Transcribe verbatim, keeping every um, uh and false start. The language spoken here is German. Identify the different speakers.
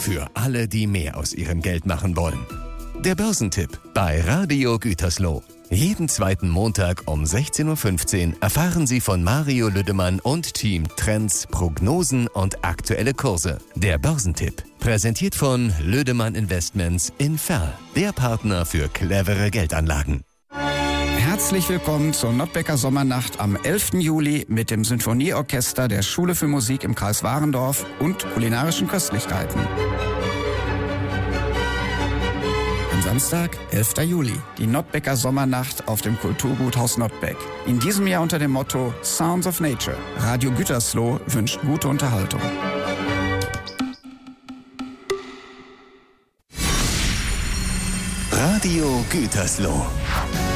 Speaker 1: Für alle, die mehr aus ihrem Geld machen wollen. Der Börsentipp bei Radio Gütersloh. Jeden zweiten Montag um sechzehn Uhr fünfzehn erfahren Sie von Mario Lüdemann und Team Trends, Prognosen und aktuelle Kurse. Der Börsentipp, präsentiert von Lüdemann Investments in Verl, der Partner für clevere Geldanlagen.
Speaker 2: Herzlich willkommen zur Nottbecker Sommernacht am elften Juli mit dem Sinfonieorchester der Schule für Musik im Kreis Warendorf und kulinarischen Köstlichkeiten. Am Samstag, elften Juli, die Nottbecker Sommernacht auf dem Kulturgut Haus Nottbeck. In diesem Jahr unter dem Motto Sounds of Nature. Radio Gütersloh wünscht gute Unterhaltung.
Speaker 1: Radio Gütersloh.